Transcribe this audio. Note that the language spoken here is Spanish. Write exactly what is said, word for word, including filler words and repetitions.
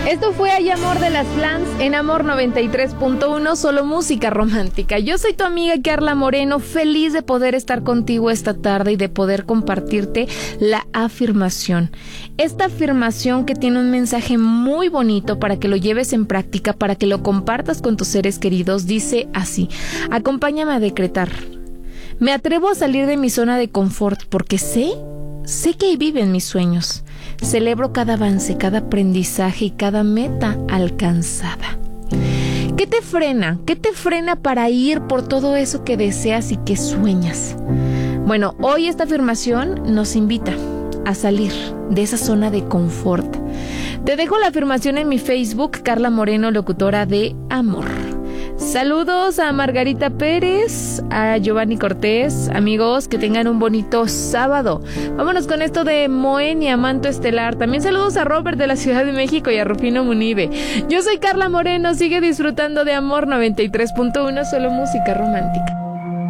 Esto fue Hay Amor de las Flans en Amor noventa y tres punto uno, solo música romántica. Yo soy tu amiga Carla Moreno, feliz de poder estar contigo esta tarde y de poder compartirte la afirmación. Esta afirmación que tiene un mensaje muy bonito para que lo lleves en práctica, para que lo compartas con tus seres queridos, dice así: acompáñame a decretar. Me atrevo a salir de mi zona de confort porque sé, sé que ahí viven mis sueños. Celebro cada avance, cada aprendizaje y cada meta alcanzada. ¿Qué te frena? ¿Qué te frena para ir por todo eso que deseas y que sueñas? Bueno, hoy esta afirmación nos invita a salir de esa zona de confort. Te dejo la afirmación en mi Facebook, Carla Moreno, locutora de Amor. Saludos a Margarita Pérez, a Giovanni Cortés. Amigos, que tengan un bonito sábado. Vámonos con esto de Moenia, Manto Estelar. También saludos a Robert de la Ciudad de México y a Rufino Munive. Yo soy Carla Moreno, sigue disfrutando de Amor noventa y tres punto uno, solo música romántica.